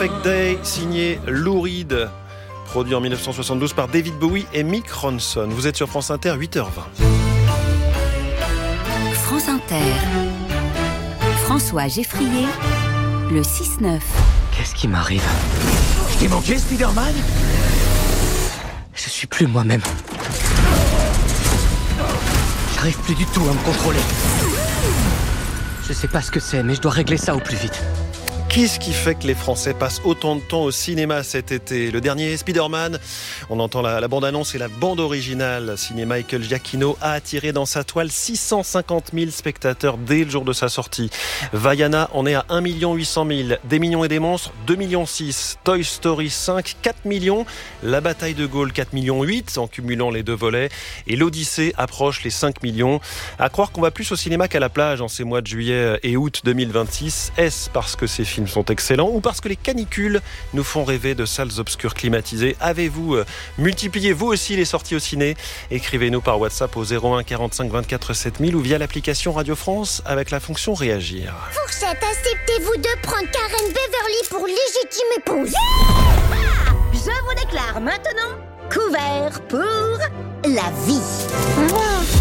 Perfect Day, signé Lou Reed, produit en 1972 par David Bowie et Mick Ronson. Vous êtes sur France Inter, 8h20. France Inter. François Geffrier, le 6-9. Qu'est-ce qui m'arrive ? Je t'ai manqué, Spider-Man ? Je suis plus moi-même. J'arrive plus du tout à me contrôler. Je sais pas ce que c'est, mais je dois régler ça au plus vite. Qu'est-ce qui fait que les Français passent autant de temps au cinéma cet été ? Le dernier Spider-Man, on entend la bande-annonce et la bande originale signée Michael Giacchino, a attiré dans sa toile 650 000 spectateurs dès le jour de sa sortie. Vaiana en est à 1 800 000. Des millions et des monstres, 2,6 millions. Toy Story 5, 4 millions. La bataille de Gaulle, 4,8 millions en cumulant les deux volets. Et l'Odyssée approche les 5 millions. À croire qu'on va plus au cinéma qu'à la plage en ces mois de juillet et août 2026. Est-ce parce que ces films sont excellents ou parce que les canicules nous font rêver de salles obscures climatisées? Avez-vous multiplié vous aussi les sorties au ciné? Écrivez-nous par WhatsApp au 01 45 24 7000 ou via l'application Radio France avec la fonction réagir. Fourchette, acceptez-vous de prendre Karen Beverly pour légitime épouse? Je vous déclare maintenant couvert pour la vie.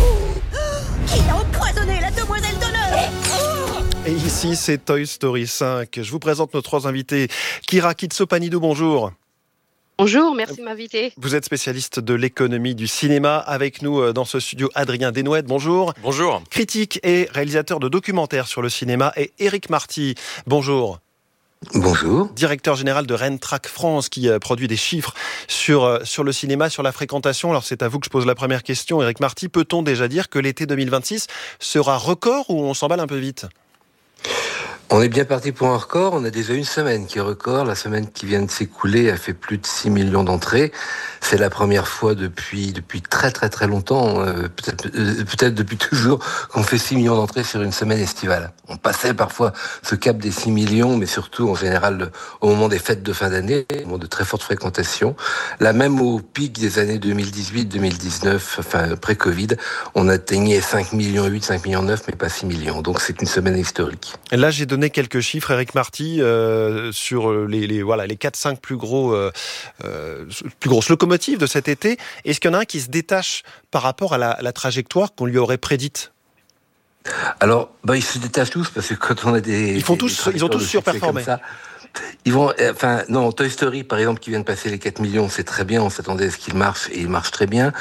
Qui a empoisonné la demoiselle d'honneur? Et ici, c'est Toy Story 5. Je vous présente nos trois invités. Kira Kitsopanidou, bonjour. Bonjour, merci de m'inviter. Vous êtes spécialiste de l'économie du cinéma. Avec nous dans ce studio, Adrien Desnouettes, bonjour. Bonjour. Critique et réalisateur de documentaires sur le cinéma. Et Éric Marty, bonjour. Bonjour. Directeur général de Rentrac France, qui produit des chiffres sur le cinéma, sur la fréquentation. Alors c'est à vous que je pose la première question. Éric Marty, peut-on déjà dire que l'été 2026 sera record ou on s'emballe un peu vite ? On est bien parti pour un record. On a déjà une semaine qui est record. La semaine qui vient de s'écouler a fait plus de 6 millions d'entrées. C'est la première fois depuis très très très longtemps, peut-être depuis toujours, qu'on fait 6 millions d'entrées sur une semaine estivale. On passait parfois ce cap des 6 millions, mais surtout en général au moment des fêtes de fin d'année, au moment de très forte fréquentation. Là même au pic des années 2018-2019, enfin pré-Covid, on atteignait 5 millions 8, 5 millions 9, mais pas 6 millions. Donc c'est une semaine historique. Là, j'ai donné quelques chiffres, Éric Marty, sur les 4-5 plus grosses locomotives de cet été. Est-ce qu'il y en a un qui se détache par rapport à la trajectoire qu'on lui aurait prédite ? Alors, ils se détachent tous parce que quand on a ils ont tous surperformé. Toy Story, par exemple, qui vient de passer les 4 millions, c'est très bien, on s'attendait à ce qu'il marche, et il marche très bien.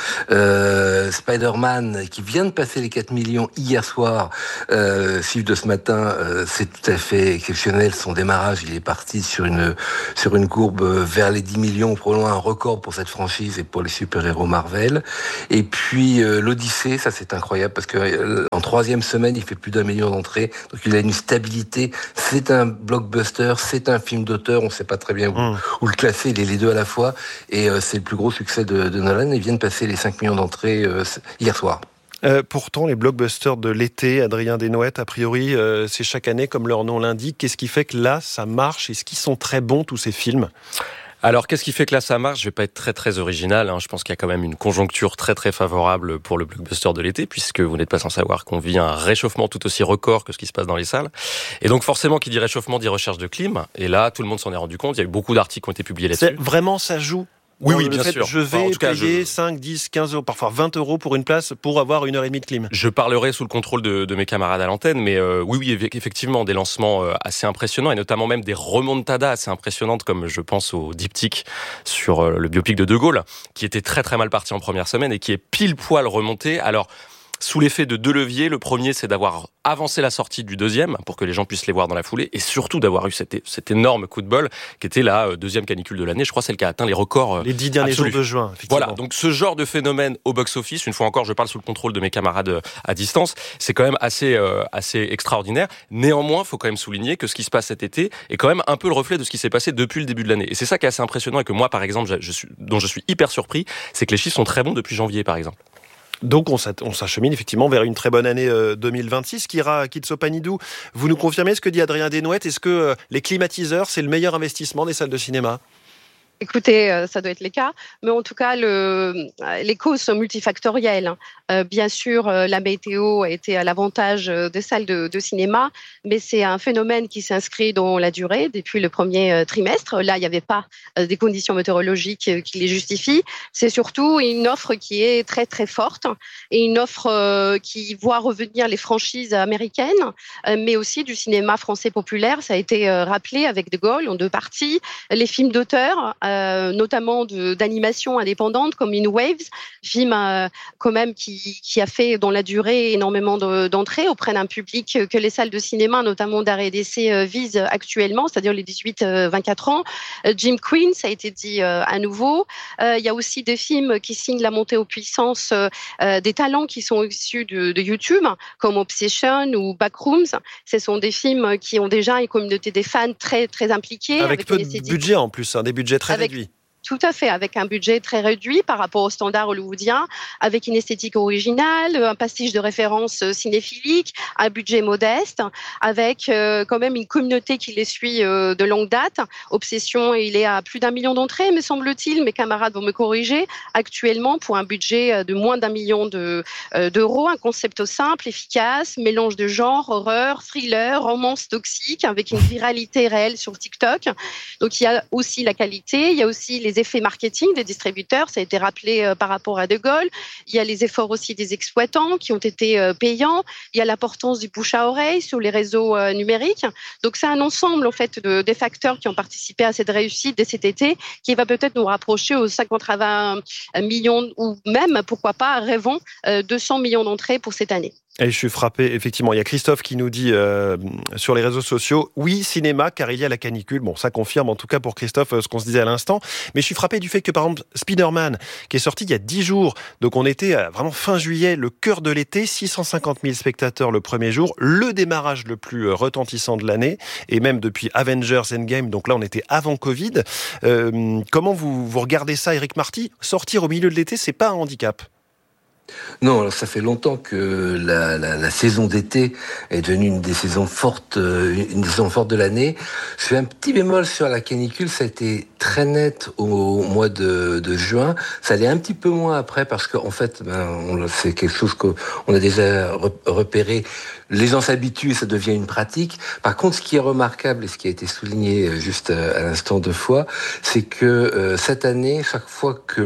Spider-Man, qui vient de passer les 4 millions hier soir, chiffre de ce matin, c'est tout à fait exceptionnel. Son démarrage, il est parti sur une courbe vers les 10 millions, probablement un record pour cette franchise et pour les super-héros Marvel. Et puis, l'Odyssée, ça c'est incroyable, parce que en troisième semaine, il fait plus d'1 million d'entrées, donc il a une stabilité. C'est un blockbuster, c'est un film d'auteur, on ne sait pas très bien où le classer, il est les deux à la fois, et c'est le plus gros succès de Nolan. Il vient de passer les 5 millions d'entrées hier soir. Pourtant, les blockbusters de l'été, Adrien Desnouettes, a priori, c'est chaque année, comme leur nom l'indique. Qu'est-ce qui fait que là, ça marche? Est-ce qu'ils sont très bons, tous ces films? Alors, qu'est-ce qui fait que là, ça marche? Je vais pas être très, très original, Je pense qu'il y a quand même une conjoncture très, très favorable pour le blockbuster de l'été, puisque vous n'êtes pas sans savoir qu'on vit un réchauffement tout aussi record que ce qui se passe dans les salles. Et donc, forcément, qui dit réchauffement dit recherche de clim. Et là, tout le monde s'en est rendu compte. Il y a eu beaucoup d'articles qui ont été publiés là-dessus. Vraiment, ça joue? Oui, bien sûr. Je vais payer 5, 10, 15 euros, parfois 20 euros pour une place pour avoir 1h30 de clim. Je parlerai sous le contrôle de mes camarades à l'antenne, mais oui, effectivement, des lancements assez impressionnants, et notamment même des remontadas assez impressionnantes, comme je pense au diptyque sur le biopic de De Gaulle, qui était très très mal parti en première semaine et qui est pile poil remonté. Alors, sous l'effet de deux leviers. Le premier, c'est d'avoir avancé la sortie du deuxième pour que les gens puissent les voir dans la foulée, et surtout d'avoir eu cet énorme coup de bol qui était la deuxième canicule de l'année. Je crois celle qui a atteint les records les 10 derniers absolus. jours de juin, effectivement. Voilà, donc ce genre de phénomène au box-office, une fois encore, je parle sous le contrôle de mes camarades à distance, c'est quand même assez extraordinaire. Néanmoins, il faut quand même souligner que ce qui se passe cet été est quand même un peu le reflet de ce qui s'est passé depuis le début de l'année. Et c'est ça qui est assez impressionnant, et que moi, par exemple, dont je suis hyper surpris, c'est que les chiffres sont très bons depuis janvier, par exemple. Donc on s'achemine effectivement vers une très bonne année 2026. Kira Kitsopanidou, vous nous confirmez ce que dit Adrien Desnouettes? Est-ce que les climatiseurs, c'est le meilleur investissement des salles de cinéma? Écoutez, ça doit être les cas, mais en tout cas, les causes sont multifactorielles. Bien sûr, la météo a été à l'avantage des salles de cinéma, mais c'est un phénomène qui s'inscrit dans la durée depuis le premier trimestre. Là, il n'y avait pas des conditions météorologiques qui les justifient. C'est surtout une offre qui est très, très forte et une offre qui voit revenir les franchises américaines, mais aussi du cinéma français populaire. Ça a été rappelé avec De Gaulle en 2 parties. Les films d'auteur, notamment d'animation indépendante comme In Waves, film quand même qui a fait dans la durée énormément d'entrées auprès d'un public que les salles de cinéma, notamment d'art et d'essai, visent actuellement, c'est-à-dire les 18-24 ans. Jim Queen, ça a été dit à nouveau. Il y a aussi des films qui signent la montée aux puissances des talents qui sont issus de YouTube, comme Obsession ou Backrooms. Ce sont des films qui ont déjà une communauté des fans très, très impliquée. Avec peu de budget en plus, des budgets très réduits. Tout à fait, avec un budget très réduit par rapport aux standards hollywoodiens, avec une esthétique originale, un pastiche de références cinéphiliques, un budget modeste, avec quand même une communauté qui les suit de longue date. Obsession, il est à plus d'1 million d'entrées, me semble-t-il. Mes camarades vont me corriger. Actuellement, pour un budget de moins d'1 million d'euros, un concept simple, efficace, mélange de genre, horreur, thriller, romance toxique, avec une viralité réelle sur TikTok. Donc il y a aussi la qualité, il y a aussi les effets marketing des distributeurs, ça a été rappelé par rapport à De Gaulle. Il y a les efforts aussi des exploitants qui ont été payants. Il y a l'importance du bouche à oreille sur les réseaux numériques. Donc c'est un ensemble en fait des facteurs qui ont participé à cette réussite de cet été qui va peut-être nous rapprocher aux 50-20 millions ou même, pourquoi pas, rêvons 200 millions d'entrées pour cette année. Et je suis frappé, effectivement. Il y a Christophe qui nous dit sur les réseaux sociaux, oui, cinéma, car il y a la canicule. Bon, ça confirme en tout cas pour Christophe ce qu'on se disait à l'instant. Mais je suis frappé du fait que, par exemple, Spider-Man, qui est sorti il y a 10 jours, donc on était vraiment fin juillet, le cœur de l'été, 650 000 spectateurs le premier jour, le démarrage le plus retentissant de l'année, et même depuis Avengers Endgame, donc là on était avant Covid. Comment vous regardez ça, Éric Marty ? Sortir au milieu de l'été, c'est pas un handicap ? Non, alors ça fait longtemps que la saison d'été est devenue une des saisons fortes de l'année. Je fais un petit bémol sur la canicule, ça a été très net au mois de juin. Ça allait un petit peu moins après parce qu'en fait, c'est quelque chose qu'on a déjà repéré. Les gens s'habituent et ça devient une pratique. Par contre, ce qui est remarquable et ce qui a été souligné juste à l'instant 2 fois, c'est que cette année, chaque fois que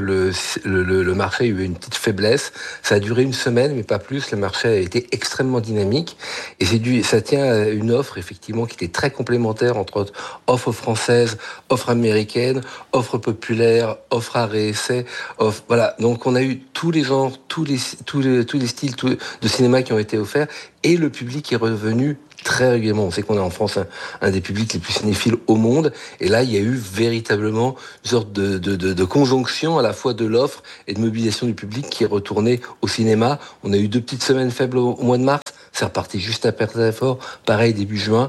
le marché a eu une petite faiblesse, ça a duré 1 semaine, mais pas plus. Le marché a été extrêmement dynamique et ça tient à une offre effectivement qui était très complémentaire entre autres offre française, offre américaine, offre populaire, offre art et essai, voilà. Donc on a eu tous les genres, tous les styles de cinéma qui ont été offerts et le public est revenu très régulièrement. On sait qu'on est en France un des publics les plus cinéphiles au monde. Et là, il y a eu véritablement une sorte de conjonction à la fois de l'offre et de mobilisation du public qui est retourné au cinéma. On a eu 2 petites semaines faibles au mois de mars. C'est reparti juste après très fort. Pareil, début juin.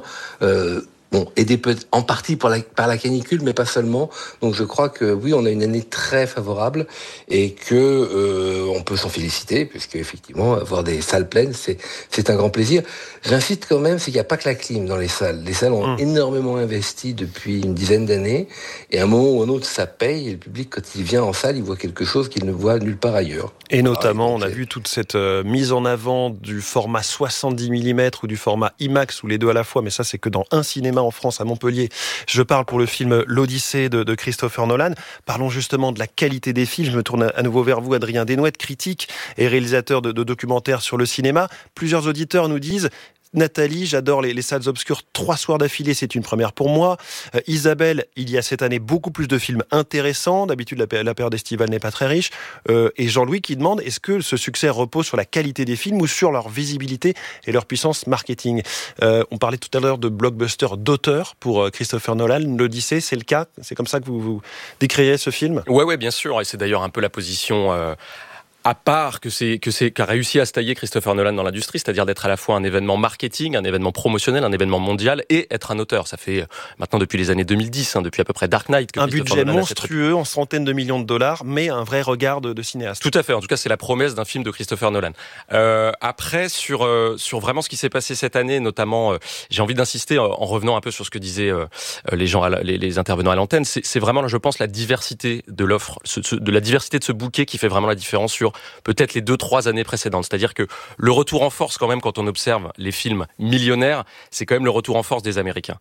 Aidé en partie par la canicule, mais pas seulement. Donc je crois que oui, on a une année très favorable et que on peut s'en féliciter, puisque effectivement, avoir des salles pleines, c'est un grand plaisir. J'insiste quand même, c'est qu'il n'y a pas que la clim dans les salles. Les salles ont énormément investi depuis une dizaine d'années, et à un moment ou à un autre, ça paye, et le public, quand il vient en salle, il voit quelque chose qu'il ne voit nulle part ailleurs. Et notamment, on a vu toute cette mise en avant du format 70 mm ou du format IMAX, ou les deux à la fois, mais ça, c'est que dans un cinéma en France, à Montpellier. Je parle pour le film L'Odyssée de Christopher Nolan. Parlons justement de la qualité des films. Je me tourne à nouveau vers vous, Adrien Desnouettes, critique et réalisateur de documentaires sur le cinéma. Plusieurs auditeurs nous disent: Nathalie, j'adore les salles obscures, 3 soirs d'affilée, c'est une première pour moi. Isabelle, il y a cette année beaucoup plus de films intéressants. D'habitude, la période estivale n'est pas très riche. Et Jean-Louis qui demande, est-ce que ce succès repose sur la qualité des films ou sur leur visibilité et leur puissance marketing ? On parlait tout à l'heure de blockbuster d'auteur pour Christopher Nolan. L'Odyssée, c'est le cas ? C'est comme ça que vous décririez ce film ? Ouais, bien sûr. Et c'est d'ailleurs un peu la position À part qu'a réussi à se tailler Christopher Nolan dans l'industrie, c'est-à-dire d'être à la fois un événement marketing, un événement promotionnel, un événement mondial et être un auteur. Ça fait maintenant depuis les années 2010, depuis à peu près Dark Knight que un Christopher budget Nolan monstrueux en centaines de millions de dollars, mais un vrai regard de cinéaste. Tout à fait. En tout cas, c'est la promesse d'un film de Christopher Nolan. Après, sur vraiment ce qui s'est passé cette année, notamment, j'ai envie d'insister en revenant un peu sur ce que disaient les gens, les intervenants à l'antenne. C'est vraiment, je pense, la diversité de l'offre, de la diversité de ce bouquet qui fait vraiment la différence sur peut-être les 2-3 années précédentes. C'est-à-dire que le retour en force, quand même, quand on observe les films millionnaires, c'est quand même le retour en force des Américains.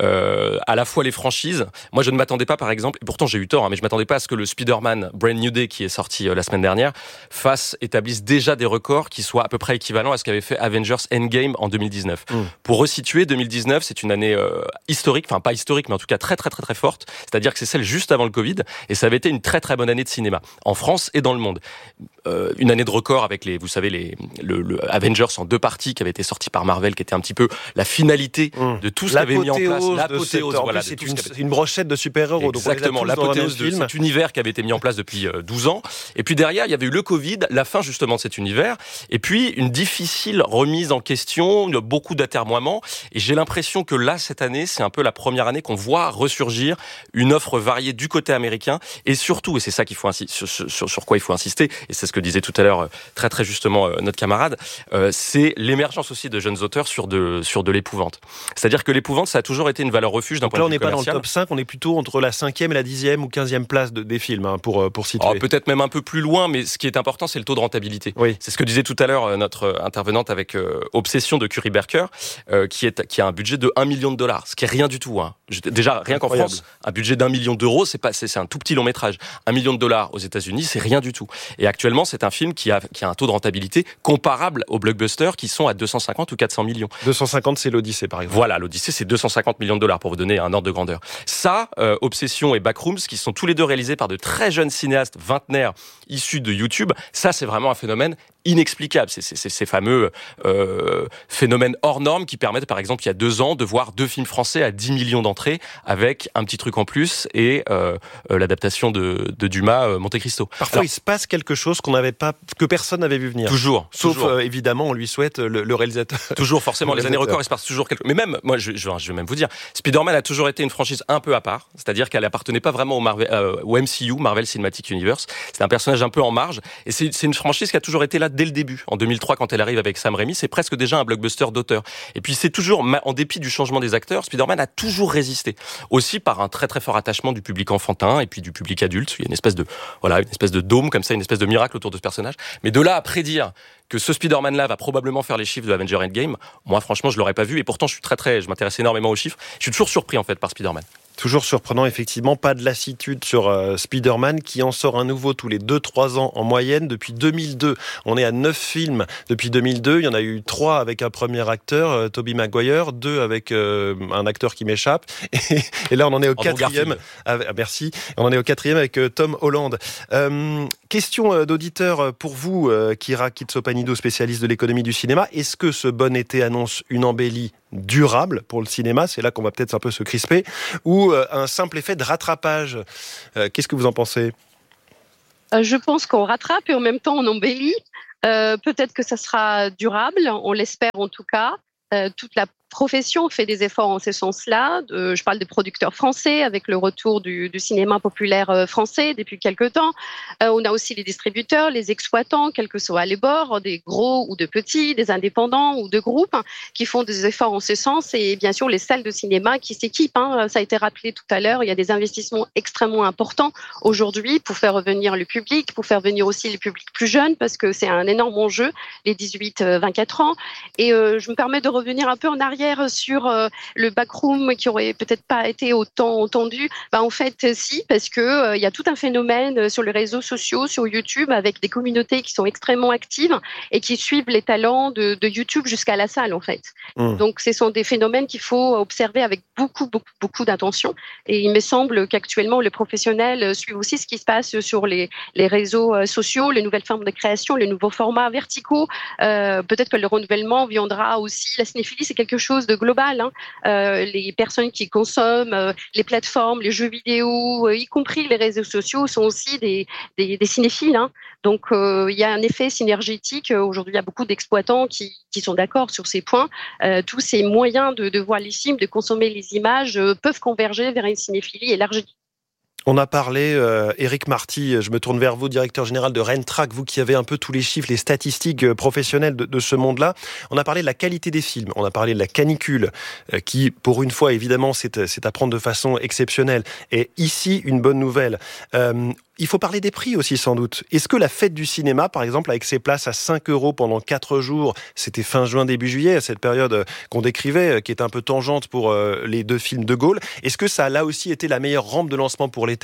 À la fois les franchises. Moi, je ne m'attendais pas, par exemple, et pourtant j'ai eu tort, mais je m'attendais pas à ce que le Spider-Man Brand New Day, qui est sorti la semaine dernière, établisse déjà des records qui soient à peu près équivalents à ce qu'avait fait Avengers Endgame en 2019. Pour resituer, 2019, c'est une année historique, enfin pas historique, mais en tout cas très très très très forte. C'est-à-dire que c'est celle juste avant le Covid, et ça avait été une très très bonne année de cinéma en France et dans le monde. Une année de record avec le Avengers en 2 parties qui avait été sorti par Marvel, qui était un petit peu la finalité de tout ce qu'avait mis en place. L'apothéose, voilà. C'est une brochette de super-héros. Exactement, l'apothéose de cet univers qui avait été mis en place depuis 12 ans. Et puis derrière, il y avait eu le Covid, la fin justement de cet univers, et puis une difficile remise en question, beaucoup d'atermoiements. Et j'ai l'impression que là, cette année, c'est un peu la première année qu'on voit ressurgir une offre variée du côté américain, et surtout, et c'est ça qu'il faut sur quoi il faut insister, et c'est ce que disait tout à l'heure très très justement notre camarade, c'est l'émergence aussi de jeunes auteurs sur de l'épouvante. C'est-à-dire que l'épouvante, ça a toujours été une valeur refuge d'un point de vue commercial. Là, on n'est pas dans le top 5, on est plutôt entre la 5e et la 10e ou 15e place des films, pour situer. Alors, peut-être même un peu plus loin, mais ce qui est important, c'est le taux de rentabilité. Oui. C'est ce que disait tout à l'heure notre intervenante avec Obsession de Curry Barker, qui a un budget de $1 million, ce qui est rien du tout. Déjà, rien qu'en France, un budget d'1 million d'euros, c'est un tout petit long métrage. $1 million aux États-Unis, c'est rien du tout. Et actuellement, c'est un film qui a un taux de rentabilité comparable aux blockbusters qui sont à 250 ou 400 millions. 250, c'est l'Odyssée, par exemple. Voilà, l'Odyssée, c'est $250 millions, pour vous donner un ordre de grandeur. Ça, Obsession et Backrooms, qui sont tous les deux réalisés par de très jeunes cinéastes vingtenaires issus de YouTube, ça, c'est vraiment un phénomène inexplicable. C'est ces fameux phénomènes hors normes qui permettent, par exemple, il y a 2 ans, de voir 2 films français à 10 millions d'entrées avec un petit truc en plus et l'adaptation de Dumas, Monte Cristo. Parfois, il se passe quelque chose que personne n'avait vu venir. Toujours. Sauf, évidemment, on lui souhaite le réalisateur. Toujours, forcément. Les années records, il se passe toujours quelque chose. Mais même, moi, je vais même vous dire, Spider-Man a toujours été une franchise un peu à part. C'est-à-dire qu'elle appartenait pas vraiment au MCU, Marvel Cinematic Universe. C'est un personnage un peu en marge. Et c'est une franchise qui a toujours été là dès le début. En 2003, quand elle arrive avec Sam Raimi, c'est presque déjà un blockbuster d'auteur. Et puis, c'est toujours, en dépit du changement des acteurs, Spider-Man a toujours résisté. Aussi par un très très fort attachement du public enfantin et puis du public adulte. Il y a une espèce de dôme comme ça, une espèce de miracle autour de ce personnage. Mais de là à prédire que ce Spider-Man-là va probablement faire les chiffres de Avengers Endgame, moi, franchement, je l'aurais pas vu. Et pourtant, je m'intéresse énormément aux chiffres. Je suis toujours surpris, en fait, par Spider-Man. Toujours surprenant, effectivement, pas de lassitude sur Spider-Man qui en sort un nouveau tous les 2-3 ans en moyenne depuis 2002. On est à 9 films depuis 2002. Il y en a eu 3 avec un premier acteur, Tobey Maguire, 2 avec un acteur qui m'échappe. Et là, on en est au 4e. Merci. On en est au 4e avec Tom Holland. Question d'auditeur pour vous, Kira Kitsopanido, spécialiste de l'économie du cinéma. Est-ce que ce bon été annonce une embellie durable pour le cinéma? C'est là qu'on va peut-être un peu se crisper. Ou un simple effet de rattrapage? Qu'est-ce que vous en pensez? Je pense qu'on rattrape et en même temps on embellit. Peut-être que ça sera durable, on l'espère en tout cas. Toute la profession fait des efforts en ce sens-là. Je parle des producteurs français avec le retour du cinéma populaire français depuis quelque temps. On a aussi les distributeurs, les exploitants, quels que soient les bords, des gros ou de petits, des indépendants ou de groupes qui font des efforts en ce sens. Et bien sûr, les salles de cinéma qui s'équipent. Ça a été rappelé tout à l'heure, il y a des investissements extrêmement importants aujourd'hui pour faire revenir le public, pour faire venir aussi les publics plus jeunes parce que c'est un énorme enjeu, les 18-24 ans. Et je me permets de revenir un peu en arrière sur le backroom qui aurait peut-être pas été autant entendu. En fait, si, parce que il y a tout un phénomène sur les réseaux sociaux, sur YouTube, avec des communautés qui sont extrêmement actives et qui suivent les talents de YouTube jusqu'à la salle, en fait. Donc, ce sont des phénomènes qu'il faut observer avec beaucoup d'attention. Et il me semble qu'actuellement, les professionnels suivent aussi ce qui se passe sur les réseaux sociaux, les nouvelles formes de création, les nouveaux formats verticaux. Peut-être que le renouvellement viendra aussi. La cinéphilie, c'est quelque chose chose de global. Les personnes qui consomment les plateformes, les jeux vidéo, y compris les réseaux sociaux, sont aussi des cinéphiles. Donc, il y a un effet synergétique. Aujourd'hui, il y a beaucoup d'exploitants qui sont d'accord sur ces points. Tous ces moyens de voir les films, de consommer les images, peuvent converger vers une cinéphilie élargie. On a parlé, Éric Marty, je me tourne vers vous, directeur général de Rentrac, vous qui avez un peu tous les chiffres, les statistiques professionnelles de ce monde-là. On a parlé de la qualité des films, on a parlé de la canicule, qui, pour une fois, évidemment, c'est à prendre de façon exceptionnelle. Et ici, une bonne nouvelle. Il faut parler des prix aussi, sans doute. Est-ce que la fête du cinéma, par exemple, avec ses places à 5 € pendant 4 jours, c'était fin juin, début juillet, à cette période qu'on décrivait, qui est un peu tangente pour les 2 films de Gaulle, est-ce que ça a là aussi été la meilleure rampe de lancement pour l'été ?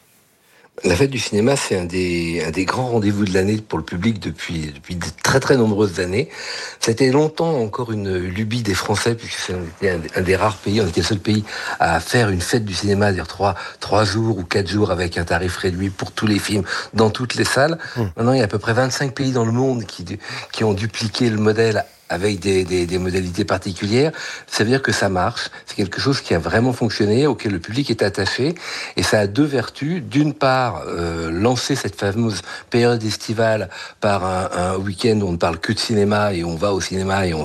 La fête du cinéma, c'est un des grands rendez-vous de l'année pour le public depuis de très très nombreuses années. C'était longtemps encore une lubie des Français, puisque c'était un des rares pays, on était le seul pays à faire une fête du cinéma, c'est-à-dire 3 jours ou 4 jours avec un tarif réduit pour tous les films dans toutes les salles. Maintenant, il y a à peu près 25 pays dans le monde qui ont dupliqué le modèle avec des modalités particulières. Ça veut dire que ça marche. C'est quelque chose qui a vraiment fonctionné, auquel le public est attaché. Et ça a 2 vertus. D'une part, lancer cette fameuse période estivale par un week-end où on ne parle que de cinéma et on va au cinéma et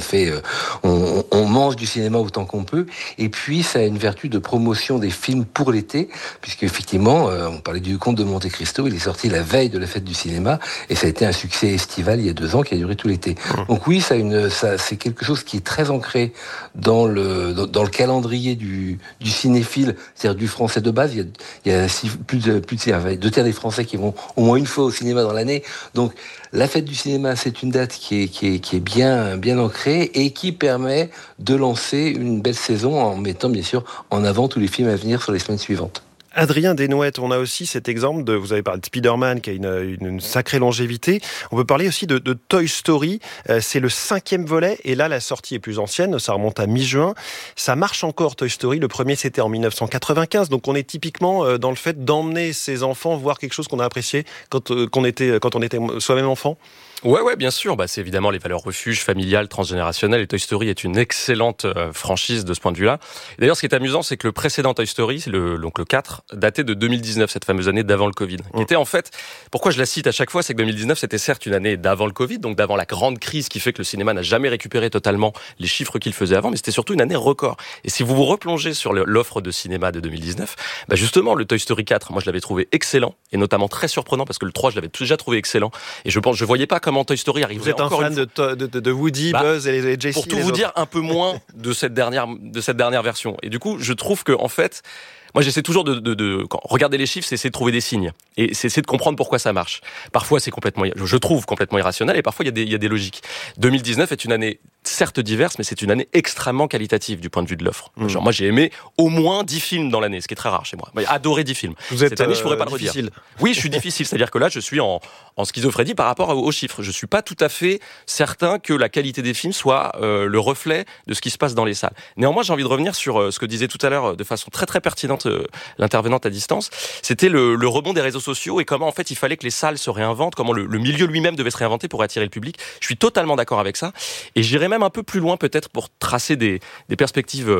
on mange du cinéma autant qu'on peut. Et puis, ça a une vertu de promotion des films pour l'été, puisque effectivement, on parlait du Comte de Monte Cristo, il est sorti la veille de la fête du cinéma et ça a été un succès estival il y a 2 ans qui a duré tout l'été. Donc oui, c'est quelque chose qui est très ancré dans le calendrier du cinéphile, c'est-à-dire du français de base. Il y a plus de 2 tiers des Français qui vont au moins une fois au cinéma dans l'année. Donc la fête du cinéma, c'est une date qui est bien ancrée et qui permet de lancer une belle saison en mettant bien sûr en avant tous les films à venir sur les semaines suivantes. Adrien Desnouettes, on a aussi cet exemple vous avez parlé de Spider-Man qui a une sacrée longévité. On peut parler aussi de Toy Story. C'est le 5e volet et là la sortie est plus ancienne, ça remonte à mi-juin. Ça marche encore Toy Story. Le premier c'était en 1995, donc on est typiquement dans le fait d'emmener ses enfants voir quelque chose qu'on a apprécié quand on était soi-même enfant. Ouais, bien sûr. C'est évidemment les valeurs refuge, familiales, transgénérationnelles. Et Toy Story est une excellente franchise de ce point de vue-là. Et d'ailleurs, ce qui est amusant, c'est que le précédent Toy Story, donc le 4, datait de 2019, cette fameuse année d'avant le Covid. Qui était en fait, pourquoi je la cite à chaque fois, c'est que 2019, c'était certes une année d'avant le Covid, donc d'avant la grande crise qui fait que le cinéma n'a jamais récupéré totalement les chiffres qu'il faisait avant, mais c'était surtout une année record. Et si vous vous replongez sur l'offre de cinéma de 2019, justement, le Toy Story 4, moi je l'avais trouvé excellent, et notamment très surprenant, parce que le 3, je l'avais déjà trouvé excellent, et je voyais pas comment Toy Story arriverait. Vous êtes un fan de Woody, Buzz et Jessie. Pour tout vous dire, un peu moins de cette dernière version. Et du coup, je trouve que en fait, moi, j'essaie toujours quand regarder les chiffres, c'est essayer de trouver des signes. Et c'est essayer de comprendre pourquoi ça marche. Parfois, c'est je trouve complètement irrationnel, et parfois, il y a des logiques. 2019 est une année, certes diverse, mais c'est une année extrêmement qualitative du point de vue de l'offre. Genre, moi, j'ai aimé au moins 10 films dans l'année, ce qui est très rare chez moi. J'ai adoré 10 films. Cette année, je pourrais pas le difficile. redire. Oui, je suis difficile. C'est-à-dire que là, je suis en schizophrénie par rapport aux chiffres. Je suis pas tout à fait certain que la qualité des films soit le reflet de ce qui se passe dans les salles. Néanmoins, j'ai envie de revenir sur ce que disait tout à l'heure de façon très très pertinente l'intervenante à distance. C'était le rebond des réseaux sociaux et comment en fait il fallait que les salles se réinventent, comment le milieu lui-même devait se réinventer pour attirer le public. Je suis totalement d'accord avec ça. Et j'irais même un peu plus loin peut-être pour tracer des perspectives.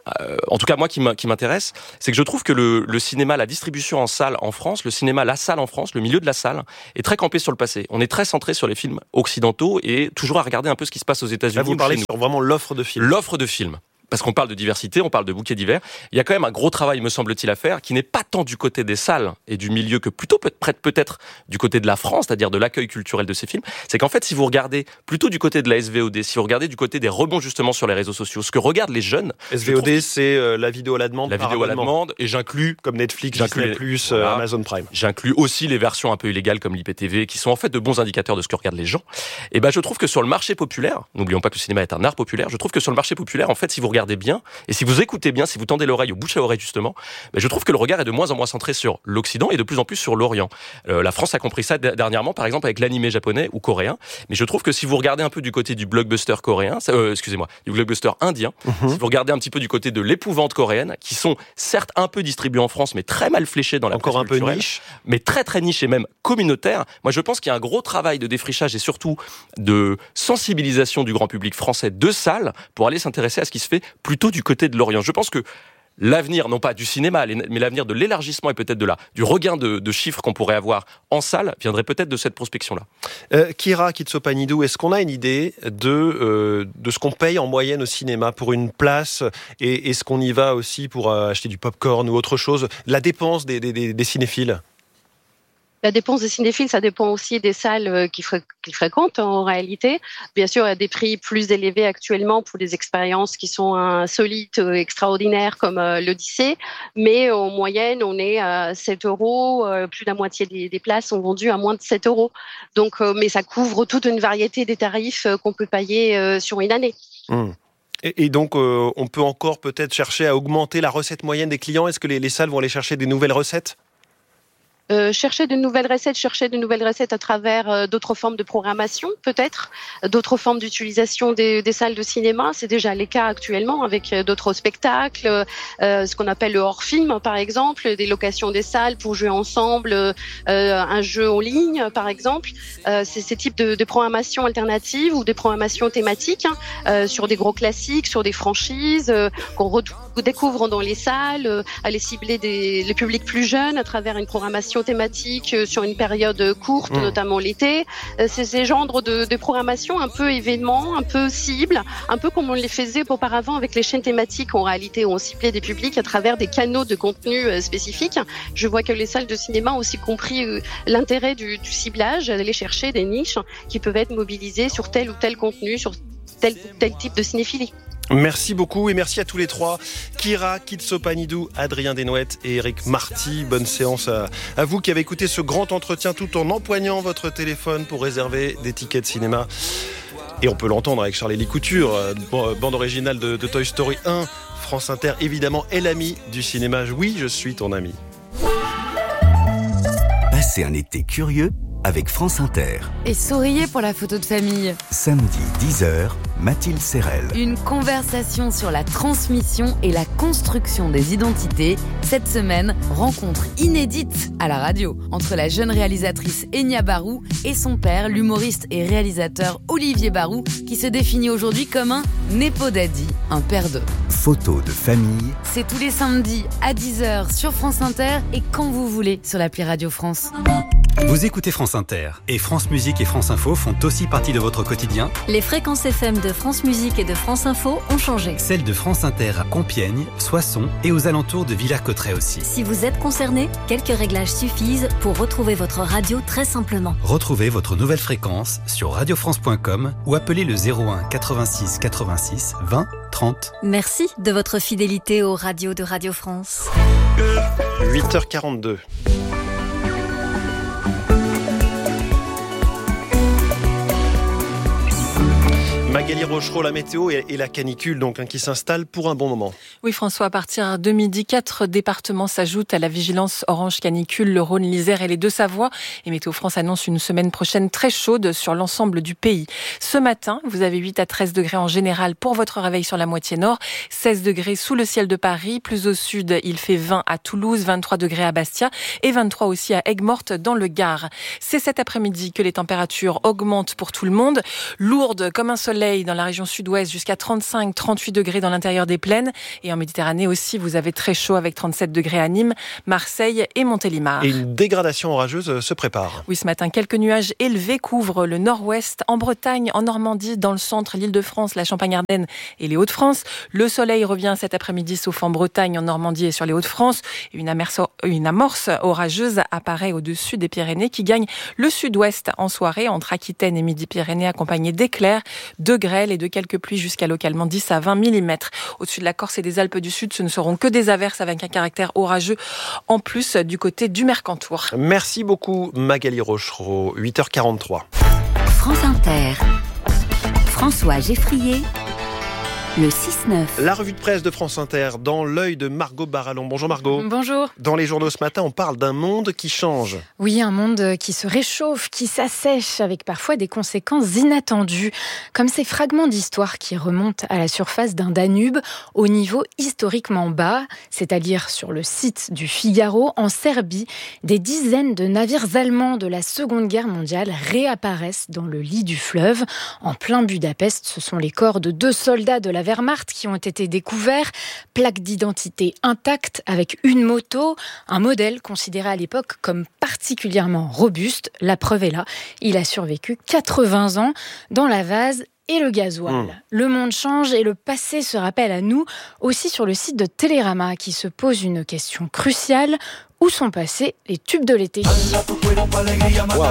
En tout cas, moi qui m'intéresse, c'est que je trouve que le cinéma, la distribution en salle en France, le cinéma, la salle en France, le milieu de la salle, est très campé sur le passé. On est très centré sur les films occidentaux et toujours à regarder un peu ce qui se passe aux États-Unis. Là, vous parlez sur vraiment l'offre de films. L'offre de films. Parce qu'on parle de diversité, on parle de bouquets divers. Il y a quand même un gros travail, me semble-t-il, à faire, qui n'est pas tant du côté des salles et du milieu que plutôt peut-être du côté de la France, c'est-à-dire de l'accueil culturel de ces films. C'est qu'en fait, si vous regardez plutôt du côté de la SVOD, si vous regardez du côté des rebonds justement sur les réseaux sociaux, ce que regardent les jeunes... SVOD, c'est la vidéo à la demande. La vidéo à la demande, et j'inclus... Comme Netflix, Disney+, Amazon Prime. J'inclus aussi les versions un peu illégales comme l'IPTV, qui sont en fait de bons indicateurs de ce que regardent les gens. Et je trouve que sur le marché populaire, n'oublions pas que le cinéma est un art populaire, je trouve que sur le marché populaire, en fait, si vous regardez bien, et si vous écoutez bien, si vous tendez l'oreille au bouche à oreille justement, je trouve que le regard est de moins en moins centré sur l'Occident et de plus en plus sur l'Orient. La France a compris ça dernièrement, par exemple avec l'animé japonais ou coréen, mais je trouve que si vous regardez un peu du côté du blockbuster coréen, du blockbuster indien, si vous regardez un petit peu du côté de l'épouvante coréenne, qui sont certes un peu distribués en France, mais très mal fléchés dans la presse culturelle, un peu niche, mais très très niche et même communautaire. Moi, je pense qu'il y a un gros travail de défrichage et surtout de sensibilisation du grand public français de salles pour aller s'intéresser à ce qui se fait plutôt du côté de l'Orient. Je pense que l'avenir, non pas du cinéma, mais l'avenir de l'élargissement et peut-être du regain de chiffres qu'on pourrait avoir en salle, viendrait peut-être de cette prospection-là. Kira Kitsopanidou, est-ce qu'on a une idée de ce qu'on paye en moyenne au cinéma pour une place, et est-ce qu'on y va aussi pour acheter du popcorn ou autre chose? La dépense des cinéphiles? La dépense des cinéphiles, ça dépend aussi des salles qu'ils fréquentent en réalité. Bien sûr, il y a des prix plus élevés actuellement pour des expériences qui sont insolites, extraordinaires comme l'Odyssée. Mais en moyenne, on est à 7 €. Plus de la moitié des places sont vendues à moins de 7 €. Donc, mais ça couvre toute une variété des tarifs qu'on peut payer sur une année. Et donc, on peut encore peut-être chercher à augmenter la recette moyenne des clients. Est-ce que les salles vont aller chercher des nouvelles recettes ? Chercher de nouvelles recettes à travers d'autres formes de programmation, peut-être, d'autres formes d'utilisation des salles de cinéma. C'est déjà le cas actuellement avec d'autres spectacles, ce qu'on appelle le hors-film, par exemple, des locations des salles pour jouer ensemble, un jeu en ligne, par exemple. C'est ces types de programmation alternatives ou des programmations thématiques sur des gros classiques, sur des franchises qu'on découvre dans les salles, aller cibler les publics plus jeunes à travers une programmation thématique sur une période courte, notamment l'été. C'est ces genres de programmation un peu événements, un peu cibles, un peu comme on les faisait auparavant avec les chaînes thématiques. En réalité, on ciblait des publics à travers des canaux de contenu spécifiques. Je vois que les salles de cinéma ont aussi compris l'intérêt du ciblage, d'aller chercher des niches qui peuvent être mobilisées sur tel ou tel contenu, sur tel type de cinéphilie. Merci beaucoup et merci à tous les trois. Kira Kitsopanidou, Adrien Desnouettes et Eric Marty. Bonne séance à vous qui avez écouté ce grand entretien tout en empoignant votre téléphone pour réserver des tickets de cinéma. Et on peut l'entendre avec Charlie Couture, bande originale de Toy Story 1. France Inter, évidemment, est l'ami du cinéma. Oui, je suis ton ami. Passez un été curieux avec France Inter. Et souriez pour la photo de famille. Samedi 10h, Mathilde Serrel. Une conversation sur la transmission et la construction des identités. Cette semaine, rencontre inédite à la radio entre la jeune réalisatrice Enya Barou et son père, l'humoriste et réalisateur Olivier Barou, qui se définit aujourd'hui comme un Nepo Daddy, un père de. Photo de famille. C'est tous les samedis à 10h sur France Inter et quand vous voulez sur l'appli Radio France. Vous écoutez France Inter et France Musique et France Info font aussi partie de votre quotidien. Les fréquences FM de France Musique et de France Info ont changé. Celles de France Inter à Compiègne, Soissons et aux alentours de Villers-Cotterêts aussi. Si vous êtes concerné, quelques réglages suffisent pour retrouver votre radio très simplement. Retrouvez votre nouvelle fréquence sur radiofrance.com ou appelez le 01 86 86 20 30. Merci de votre fidélité aux radios de Radio France. 8h42. Magali Rochereau, la météo et la canicule donc qui s'installe pour un bon moment. Oui François, à partir de midi, 4 départements s'ajoutent à la vigilance orange canicule, le Rhône, l'Isère et les Deux-Savoies. Et Météo France annonce une semaine prochaine très chaude sur l'ensemble du pays. Ce matin, vous avez 8 à 13 degrés en général pour votre réveil sur la moitié nord, 16 degrés sous le ciel de Paris, plus au sud il fait 20 à Toulouse, 23 degrés à Bastia et 23 aussi à Aigues-Mortes dans le Gard. C'est cet après-midi que les températures augmentent pour tout le monde, lourdes comme un soleil dans la région sud-ouest jusqu'à 35-38 degrés dans l'intérieur des plaines. Et en Méditerranée aussi, vous avez très chaud avec 37 degrés à Nîmes, Marseille et Montélimar. Et une dégradation orageuse se prépare. Oui, ce matin, quelques nuages élevés couvrent le nord-ouest, en Bretagne, en Normandie, dans le centre, l'Île-de-France, la Champagne-Ardenne et les Hauts-de-France. Le soleil revient cet après-midi, sauf en Bretagne, en Normandie et sur les Hauts-de-France. Une amorce orageuse apparaît au-dessus des Pyrénées qui gagne le sud-ouest en soirée, entre Aquitaine et Midi-Pyrénées, accompagnée d'éclairs, de grêle et de quelques pluies jusqu'à localement 10 à 20 mm. Au-dessus de la Corse et des Alpes du Sud, ce ne seront que des averses avec un caractère orageux en plus du côté du Mercantour. Merci beaucoup Magali Rochereau, 8h43. France Inter. François Geffrier le 6-9. La revue de presse de France Inter, dans l'œil de Margot Barallon. Bonjour Margot. Bonjour. Dans les journaux ce matin, on parle d'un monde qui change. Oui, un monde qui se réchauffe, qui s'assèche, avec parfois des conséquences inattendues, comme ces fragments d'histoire qui remontent à la surface d'un Danube au niveau historiquement bas, c'est-à-dire sur le site du Figaro, en Serbie. Des dizaines de navires allemands de la Seconde Guerre mondiale réapparaissent dans le lit du fleuve. En plein Budapest, ce sont les corps de 2 soldats de la Wehrmacht qui ont été découverts, plaque d'identité intacte avec une moto, un modèle considéré à l'époque comme particulièrement robuste. La preuve est là, il a survécu 80 ans dans la vase et le gasoil. Le monde change et le passé se rappelle à nous, aussi sur le site de Télérama qui se pose une question cruciale. Où sont passés les tubes de l'été ? Wow.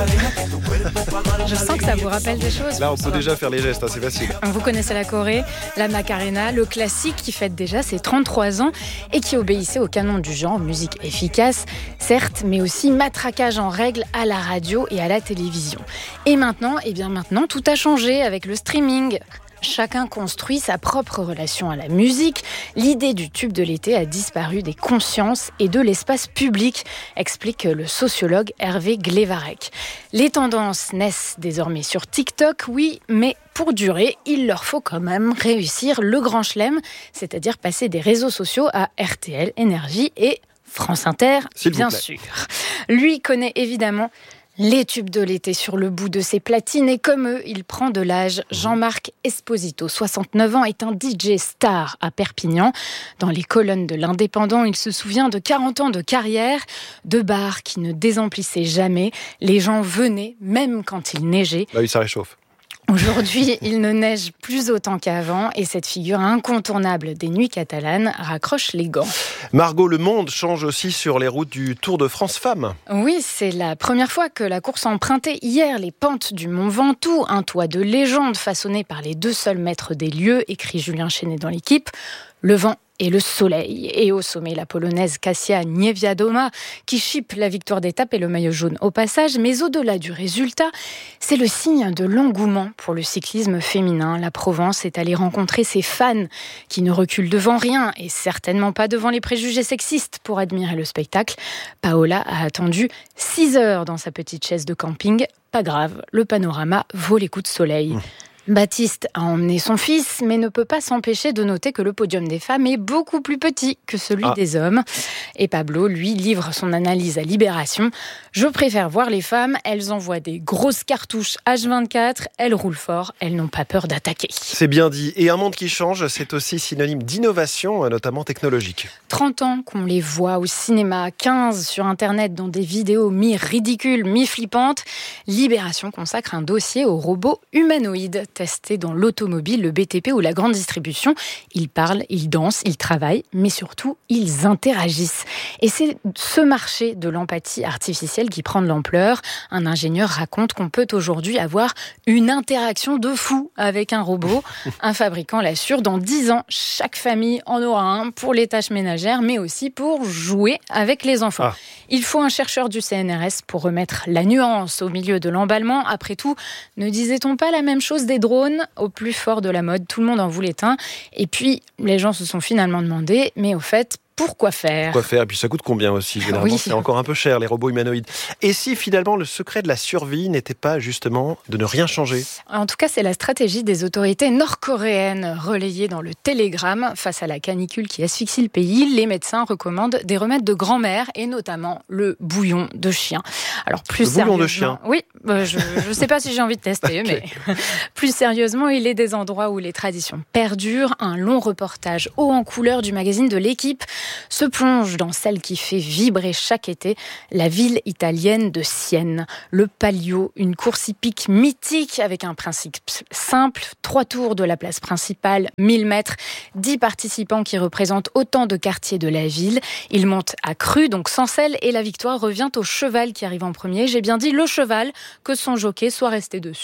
Je sens que ça vous rappelle des choses. Là, on peut déjà faire les gestes, c'est facile. Vous connaissez la Corée, la Macarena, le classique qui fête déjà ses 33 ans et qui obéissait au canon du genre, musique efficace, certes, mais aussi matraquage en règle à la radio et à la télévision. Et maintenant, tout a changé avec le streaming. Chacun construit sa propre relation à la musique. L'idée du tube de l'été a disparu des consciences et de l'espace public, explique le sociologue Hervé Glevarec. Les tendances naissent désormais sur TikTok, oui, mais pour durer, il leur faut quand même réussir le grand chelem, c'est-à-dire passer des réseaux sociaux à RTL, Énergie et France Inter, bien sûr. Lui connaît évidemment les tubes de l'été sur le bout de ses platines et comme eux, il prend de l'âge. Jean-Marc Esposito, 69 ans, est un DJ star à Perpignan. Dans les colonnes de l'Indépendant, il se souvient de 40 ans de carrière, de bars qui ne désemplissaient jamais. Les gens venaient, même quand il neigeait. Bah oui, ça réchauffe. Aujourd'hui, il ne neige plus autant qu'avant et cette figure incontournable des nuits catalanes raccroche les gants. Margot, le monde change aussi sur les routes du Tour de France Femmes. Oui, c'est la première fois que la course a emprunté hier les pentes du Mont Ventoux, un toit de légende façonné par les 2 seuls maîtres des lieux, écrit Julien Chenet dans l'équipe. Le vent et le soleil. Et au sommet, la polonaise Kasia Niewiadoma qui chipe la victoire d'étape et le maillot jaune au passage. Mais au-delà du résultat, c'est le signe de l'engouement pour le cyclisme féminin. La Provence est allée rencontrer ses fans qui ne reculent devant rien et certainement pas devant les préjugés sexistes pour admirer le spectacle. Paola a attendu 6 heures dans sa petite chaise de camping. Pas grave, le panorama vaut les coups de soleil. Baptiste a emmené son fils, mais ne peut pas s'empêcher de noter que le podium des femmes est beaucoup plus petit que celui des hommes. Et Pablo, lui, livre son analyse à Libération. Je préfère voir les femmes, elles envoient des grosses cartouches H24, elles roulent fort, elles n'ont pas peur d'attaquer. C'est bien dit. Et un monde qui change, c'est aussi synonyme d'innovation, notamment technologique. 30 ans qu'on les voit au cinéma, 15 sur Internet dans des vidéos mi-ridicules, mi-flippantes. Libération consacre un dossier aux robots humanoïdes. Testés dans l'automobile, le BTP ou la grande distribution. Ils parlent, ils dansent, ils travaillent, mais surtout, ils interagissent. Et c'est ce marché de l'empathie artificielle qui prend de l'ampleur. Un ingénieur raconte qu'on peut aujourd'hui avoir une interaction de fou avec un robot. Un fabricant l'assure, dans 10 ans, chaque famille en aura un pour les tâches ménagères, mais aussi pour jouer avec les enfants. Il faut un chercheur du CNRS pour remettre la nuance au milieu de l'emballement. Après tout, ne disait-on pas la même chose des drones au plus fort de la mode? Tout le monde en voulait un. Et puis, les gens se sont finalement demandé, mais au fait, pourquoi faire ? Pourquoi faire ? Et puis ça coûte combien aussi ? Généralement, c'est encore un peu cher, les robots humanoïdes. Et si finalement le secret de la survie n'était pas justement de ne rien changer ? En tout cas, c'est la stratégie des autorités nord-coréennes relayée dans le Télégramme. Face à la canicule qui asphyxie le pays, les médecins recommandent des remèdes de grand-mère et notamment le bouillon de chien. Alors, plus bouillon de chien ? Oui, je ne sais pas si j'ai envie de tester, mais plus sérieusement, il est des endroits où les traditions perdurent. Un long reportage haut en couleur du magazine de l'Équipe se plonge dans celle qui fait vibrer chaque été la ville italienne de Sienne. Le Palio, une course hippique mythique avec un principe simple, 3 tours de la place principale, 1000 mètres, 10 participants qui représentent autant de quartiers de la ville. Ils montent à cru, donc sans selle, et la victoire revient au cheval qui arrive en premier. J'ai bien dit le cheval, que son jockey soit resté dessus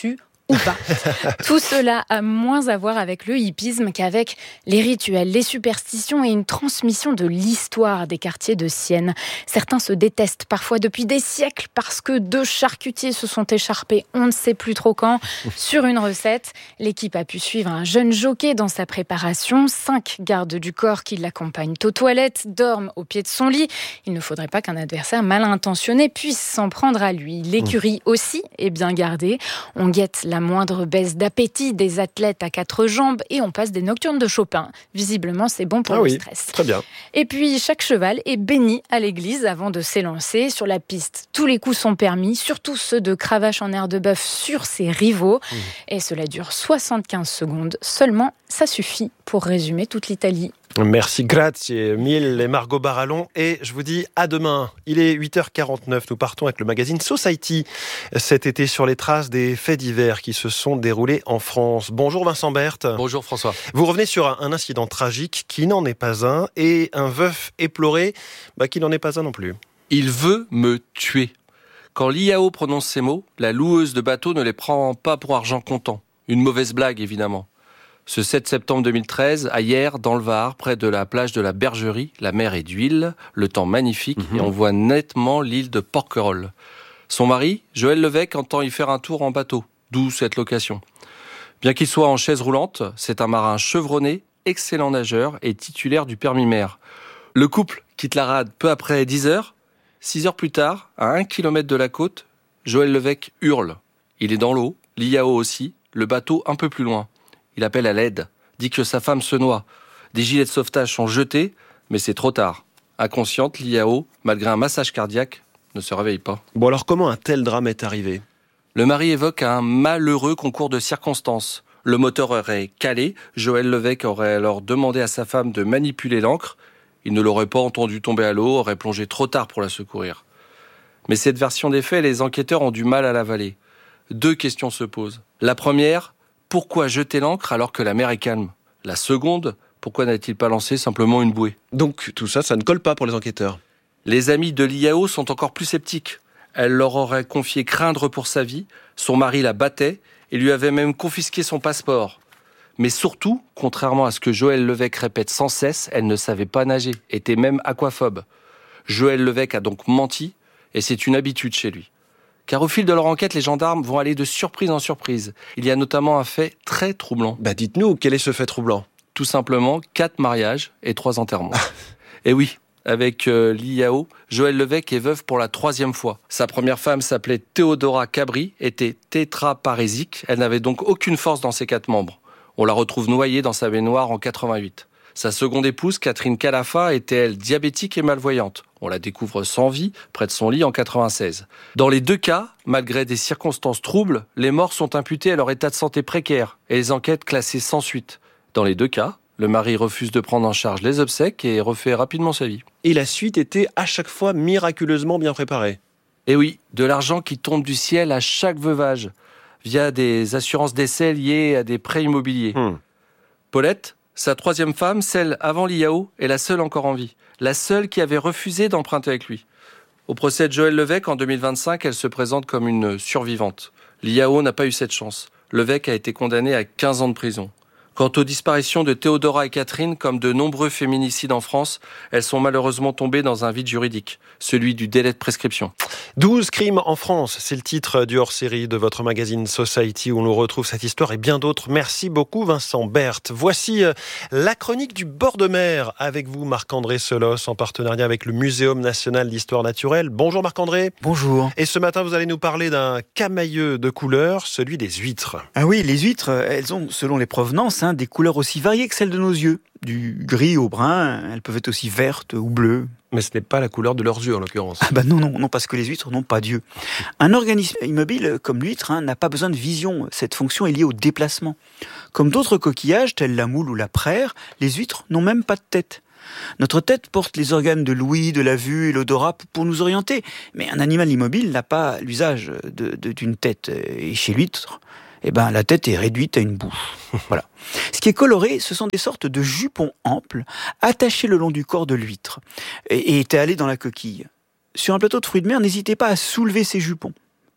ou pas. Tout cela a moins à voir avec le hippisme qu'avec les rituels, les superstitions et une transmission de l'histoire des quartiers de Sienne. Certains se détestent parfois depuis des siècles parce que 2 charcutiers se sont écharpés, on ne sait plus trop quand, sur une recette. L'équipe a pu suivre un jeune jockey dans sa préparation. 5 gardes du corps qui l'accompagnent aux toilettes dorment au pied de son lit. Il ne faudrait pas qu'un adversaire mal intentionné puisse s'en prendre à lui. L'écurie aussi est bien gardée. On guette la moindre baisse d'appétit des athlètes à 4 jambes et on passe des nocturnes de Chopin. Visiblement, c'est bon pour le stress. Très bien. Et puis, chaque cheval est béni à l'église avant de s'élancer. Sur la piste, tous les coups sont permis, surtout ceux de cravache en air de bœuf sur ses rivaux. Et cela dure 75 secondes seulement. Ça suffit pour résumer toute l'Italie. Merci, grazie mille, et Margot Barallon. Et je vous dis à demain. Il est 8h49. Nous partons avec le magazine Society cet été sur les traces des faits divers qui se sont déroulés en France. Bonjour Vincent Berthe. Bonjour François. Vous revenez sur un incident tragique qui n'en est pas un et un veuf éploré qui n'en est pas un non plus. Il veut me tuer. Quand l'IAO prononce ces mots, la loueuse de bateau ne les prend pas pour argent comptant. Une mauvaise blague évidemment. Ce 7 septembre 2013, à Hyères, dans le Var, près de la plage de la Bergerie, la mer est d'huile, le temps magnifique, et on voit nettement l'île de Porquerolles. Son mari, Joël Levesque, entend y faire un tour en bateau, d'où cette location. Bien qu'il soit en chaise roulante, c'est un marin chevronné, excellent nageur et titulaire du permis mer. Le couple quitte la rade peu après 10 heures. 6 heures plus tard, à 1 kilomètre de la côte, Joël Levesque hurle. Il est dans l'eau, l'IAO aussi, le bateau un peu plus loin. Il appelle à l'aide, dit que sa femme se noie. Des gilets de sauvetage sont jetés, mais c'est trop tard. Inconsciente, l'IAO, malgré un massage cardiaque, ne se réveille pas. Bon alors comment un tel drame est arrivé ? Le mari évoque un malheureux concours de circonstances. Le moteur aurait calé, Joël Levesque aurait alors demandé à sa femme de manipuler l'ancre. Il ne l'aurait pas entendu tomber à l'eau, aurait plongé trop tard pour la secourir. Mais cette version des faits, les enquêteurs ont du mal à l'avaler. 2 questions se posent. La première, pourquoi jeter l'ancre alors que la mer est calme ? La seconde, pourquoi n'a-t-il pas lancé simplement une bouée ? Donc tout ça, ça ne colle pas pour les enquêteurs. Les amis de l'IAO sont encore plus sceptiques. Elle leur aurait confié craindre pour sa vie, son mari la battait et lui avait même confisqué son passeport. Mais surtout, contrairement à ce que Joël Levesque répète sans cesse, elle ne savait pas nager, était même aquaphobe. Joël Levesque a donc menti et c'est une habitude chez lui. Car au fil de leur enquête, les gendarmes vont aller de surprise en surprise. Il y a notamment un fait très troublant. Dites-nous, quel est ce fait troublant ? Tout simplement, 4 mariages et 3 enterrements. Et oui, avec l'IAO, Joël Levesque est veuve pour la 3e fois. Sa première femme s'appelait Théodora Cabri, était tétraparésique. Elle n'avait donc aucune force dans ses 4 membres. On la retrouve noyée dans sa baignoire en 88. Sa seconde épouse, Catherine Calafa, était elle diabétique et malvoyante. On la découvre sans vie, près de son lit en 96. Dans les 2 cas, malgré des circonstances troubles, les morts sont imputées à leur état de santé précaire et les enquêtes classées sans suite. Dans les 2 cas, le mari refuse de prendre en charge les obsèques et refait rapidement sa vie. Et la suite était à chaque fois miraculeusement bien préparée. Et oui, de l'argent qui tombe du ciel à chaque veuvage, via des assurances décès liées à des prêts immobiliers. Paulette, sa 3e femme, celle avant l'IAO, est la seule encore en vie. La seule qui avait refusé d'emprunter avec lui. Au procès de Joël Levesque, en 2025, elle se présente comme une survivante. L'IAO n'a pas eu cette chance. Levesque a été condamné à 15 ans de prison. Quant aux disparitions de Théodora et Catherine, comme de nombreux féminicides en France, elles sont malheureusement tombées dans un vide juridique, celui du délai de prescription. 12 crimes en France, c'est le titre du hors-série de votre magazine Society où l'on retrouve cette histoire et bien d'autres. Merci beaucoup Vincent Berthe. Voici la chronique du bord de mer avec vous Marc-André Selos en partenariat avec le Muséum national d'histoire naturelle. Bonjour Marc-André. Bonjour. Et ce matin vous allez nous parler d'un camailleux de couleurs, celui des huîtres. Ah oui, les huîtres, elles ont selon les provenances des couleurs aussi variées que celles de nos yeux. Du gris au brun, elles peuvent être aussi vertes ou bleues. Mais ce n'est pas la couleur de leurs yeux en l'occurrence. Non, parce que les huîtres n'ont pas d'yeux. Un organisme immobile comme l'huître n'a pas besoin de vision. Cette fonction est liée au déplacement. Comme d'autres coquillages, tels la moule ou la praire, les huîtres n'ont même pas de tête. Notre tête porte les organes de l'ouïe, de la vue et l'odorat pour nous orienter. Mais un animal immobile n'a pas l'usage d'une tête. Et chez l'huître, la tête est réduite à une bouche. Voilà. Ce qui est coloré, ce sont des sortes de jupons amples, attachés le long du corps de l'huître et étalés dans la coquille. Sur un plateau de fruits de mer, n'hésitez pas à soulever ces jupons.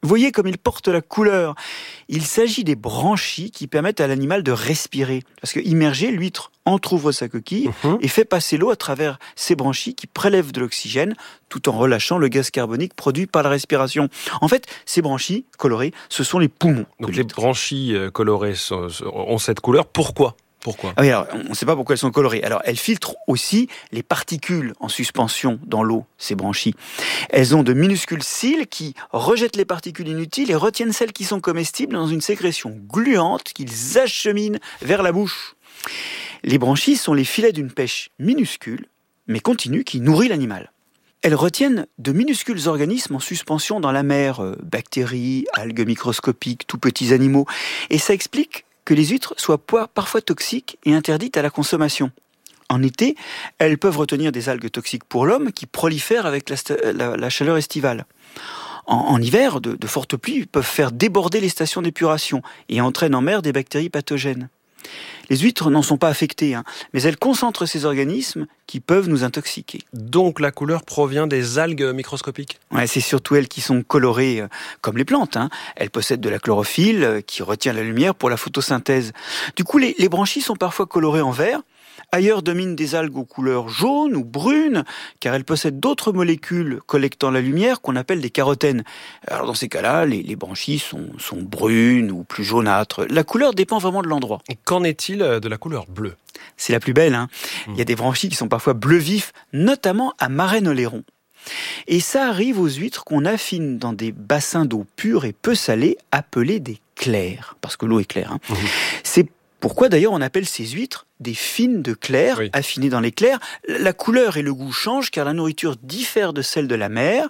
Voyez comme ils portent la couleur. Il s'agit des branchies qui permettent à l'animal de respirer. Parce que immergée, l'huître entrouvre sa coquille et fait passer l'eau à travers ces branchies qui prélèvent de l'oxygène tout en relâchant le gaz carbonique produit par la respiration. En fait, ces branchies colorées, ce sont les poumons. Donc les branchies colorées ont cette couleur. Pourquoi ? Ah oui, alors, on ne sait pas pourquoi elles sont colorées. Alors, elles filtrent aussi les particules en suspension dans l'eau, ces branchies. Elles ont de minuscules cils qui rejettent les particules inutiles et retiennent celles qui sont comestibles dans une sécrétion gluante qu'ils acheminent vers la bouche. Les branchies sont les filets d'une pêche minuscule, mais continue, qui nourrit l'animal. Elles retiennent de minuscules organismes en suspension dans la mer, bactéries, algues microscopiques, tout petits animaux. Et ça explique que les huîtres soient parfois toxiques et interdites à la consommation. En été, elles peuvent retenir des algues toxiques pour l'homme qui prolifèrent avec la chaleur estivale. En hiver, de fortes pluies peuvent faire déborder les stations d'épuration et entraînent en mer des bactéries pathogènes. Les huîtres n'en sont pas affectées, mais elles concentrent ces organismes qui peuvent nous intoxiquer. Donc la couleur provient des algues microscopiques ? Ouais, c'est surtout elles qui sont colorées comme les plantes. Elles possèdent de la chlorophylle qui retient la lumière pour la photosynthèse. Du coup, les branchies sont parfois colorées en vert. Ailleurs dominent des algues aux couleurs jaunes ou brunes, car elles possèdent d'autres molécules collectant la lumière qu'on appelle des carotènes. Alors dans ces cas-là, les branchies sont brunes ou plus jaunâtres. La couleur dépend vraiment de l'endroit. Et qu'en est-il de la couleur bleue ? C'est la plus belle. Il y a des branchies qui sont parfois bleu vif, notamment à Marennes-Oléron. Et ça arrive aux huîtres qu'on affine dans des bassins d'eau pure et peu salée, appelés des clairs, parce que l'eau est claire. C'est pourquoi d'ailleurs on appelle ces huîtres des fines de clair, affinées dans les clairs. La couleur et le goût changent car la nourriture diffère de celle de la mer.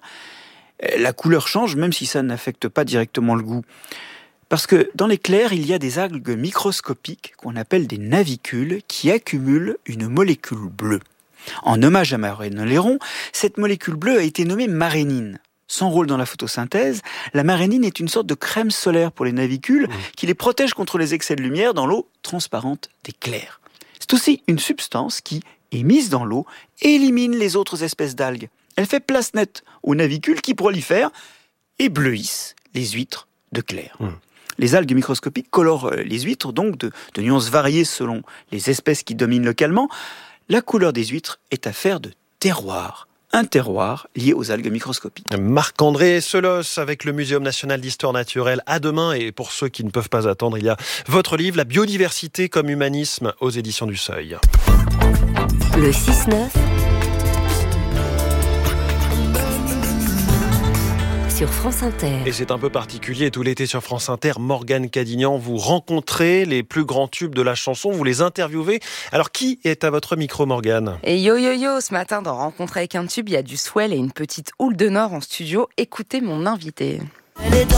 La couleur change même si ça n'affecte pas directement le goût. Parce que dans les clairs, il y a des algues microscopiques qu'on appelle des navicules qui accumulent une molécule bleue. En hommage à Marennes-Oléron, cette molécule bleue a été nommée marénine. Son rôle dans la photosynthèse, la marénine est une sorte de crème solaire pour les navicules qui les protège contre les excès de lumière dans l'eau transparente des clairs. C'est aussi une substance qui, émise dans l'eau, élimine les autres espèces d'algues. Elle fait place nette aux navicules qui prolifèrent et bleuissent les huîtres de clair. Les algues microscopiques colorent les huîtres donc de nuances variées selon les espèces qui dominent localement. La couleur des huîtres est affaire de terroir. Un terroir lié aux algues microscopiques. Marc-André Selos avec le Muséum national d'histoire naturelle. À demain, et pour ceux qui ne peuvent pas attendre, il y a votre livre, La biodiversité comme humanisme, aux éditions du Seuil. Le 6-9 sur France Inter. Et c'est un peu particulier, tout l'été sur France Inter, Morgane Cadignan, vous rencontrez les plus grands tubes de la chanson, vous les interviewez. Alors qui est à votre micro, Morgane ? Et yo, ce matin dans Rencontre avec un tube, il y a du swell et une petite houle de Nord en studio. Écoutez mon invité.